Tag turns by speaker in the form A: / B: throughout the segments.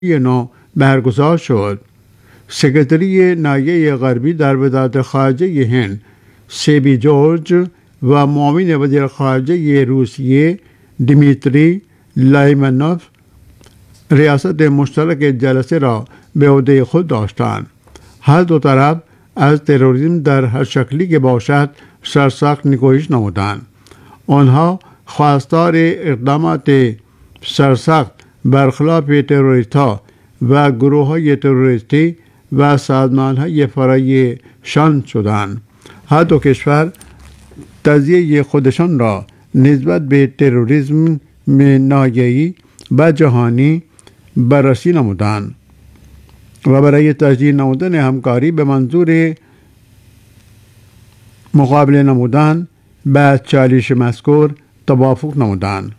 A: نو برگزار شد. سکرتری ناحیه غربی در وزارت خارجه هند سیبی جورج و معاون وزیر خارجه روسیه دیمیتری لایمنوف ریاست مشترک جلسه را به عهده خود داشتند. هر دو طرف از تروریسم در هر شکلی که باشد سرسخت نکوهش نمودند. آنها خواستار اقدامات سرسخت برخلاف تروریست‌ها و گروه‌های تروریستی و سازمان‌های فرعی شان شدند. هر دو کشور تجزیه خودشان را نسبت به تروریسم ناحیه‌ای و جهانی بررسی نمودند و برای تشدید نمودن همکاری به منظور مقابله نمودن با چالش مذکور توافق نمودند.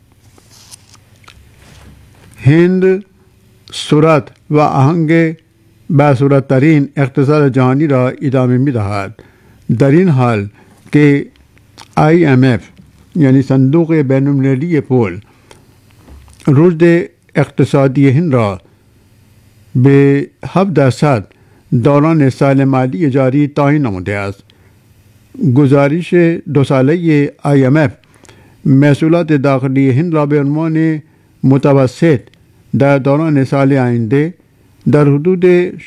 A: هند سرعت و آهنگ با سرعت‌ترین اقتصاد جهانی را ادامه می‌دهد. در این حال که IMF یعنی صندوق بین‌المللی پول رشد اقتصادی هند را به 7% دوران سال مالی جاری تعیین نموده است. گزارش 2 ساله IMF محصولات داخلی هند را به عنوان متوسط در دوران سال آینده در حدود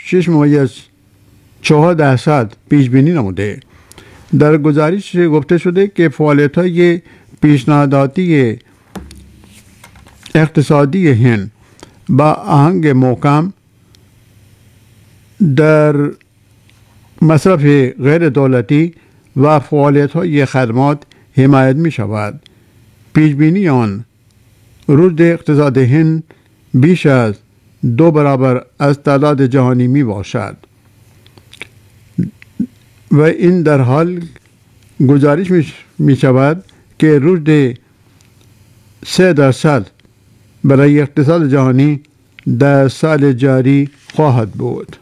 A: 6.4% پیش بینی نموده. در گزارش گفته شده که فعالیت‌های پیشنهاداتی اقتصادی هند با آهنگ محکم در مصرف غیر دولتی و فعالیت‌های خدمات حمایت می‌شود. پیشبینی آن رشد اقتصاد هند بیش از 2 برابر از تعداد جهانی می باشد و این در حال گزارش می شود که رشد 3% برای اقتصاد جهانی در سال جاری خواهد بود.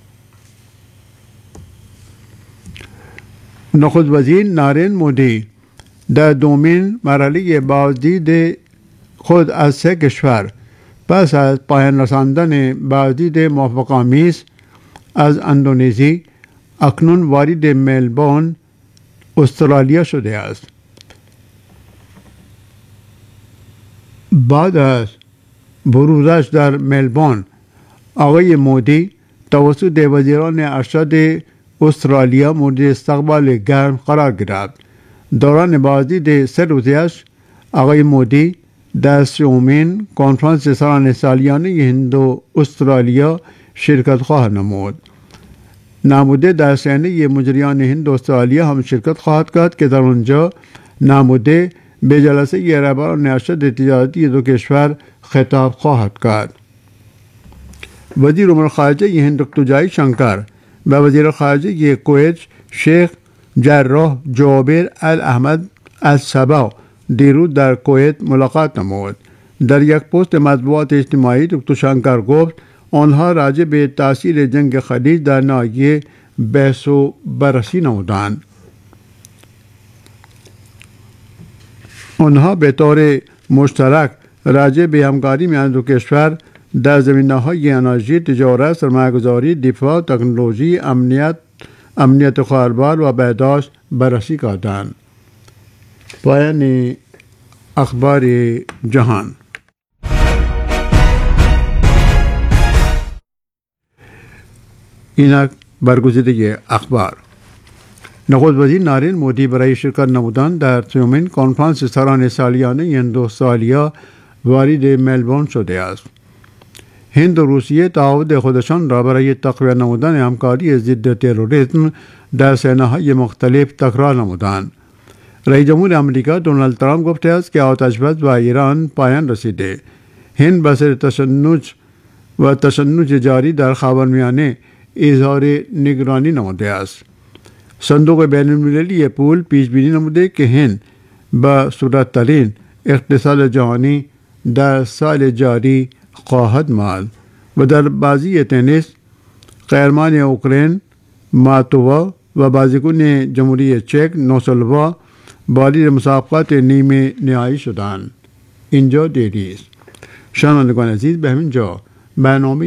A: نخست وزیر نارین مودی در دومین مرحله بازدید خود از 3 کشور پس از پایان رساندن بازدید موافقه‌آمیز از اندونزی اکنون وارد ملبورن استرالیا شده است. بعد از بروزش در ملبورن آقای مودی توسط وزیران ارشد استرالیا مورد استقبال گرم قرار گرفت. دوران بازدید 3 روزه‌اش آقای مودی در 3مین کنفرانس سالانه سالیانه هند و استرالیا شرکت خواهد نمود. نموده در صحنه مجریان هند و استرالیا هم شرکت خواهد کرد که در آنجا نموده به جلسه رهبران ارشد تجارتی 2 کشور خطاب خواهد کرد. وزیر امور خارجه هند دکتر جای شنکر و وزیر خارجه کویت شیخ جراح جابر الاحمد الصبا دیروز در کویت ملاقات نمود. در یک پست مطبوعات اجتماعی دکتر شنکر گفت آنها راجع به تاثیر جنگ خلیج در ناحیه بحث و بررسی نمودند. آنها به طور مشترک راجع به همکاری میان 2 کشور در زمینه‌های انرژی، تجارت، سرمایه‌گذاری، دفاع، تکنولوژی، امنیت خودروار و بهداشت بررسی کردند. پایان اخبار جهان. اینک برگزیده اخبار. نخست وزیر نارین مودی برای شرکت نمودن در 3مین کنفرانس سالانه سالیانه هند و استرالیا وارد ملبورن شده است. هند و روسیه تعهد خودشان را برای تقویت نمودن همکاری ضد تروریسم در صحنه‌های مختلف تکرار نمودند. رئیس جمهور امریکا دونالد ترامپ گفته است که آتش‌بس با ایران پایان رسیده. هند بسر تشنج جاری در خاورمیانه اظهار نگرانی نموده است. صندوق بین‌المللی پول پیش بینی نموده که هند با سرعت‌ترین اقتصاد جهانی در سال جاری خواهد ماند و در بازی تنیس قهرمان اوکراین ماتووا و بازیکن جمهوری چک نوسلوا وارد مسابقات نیمه نهایی شدند. اینجا دیری است. شنوندگان عزیز، به همین جا برنامه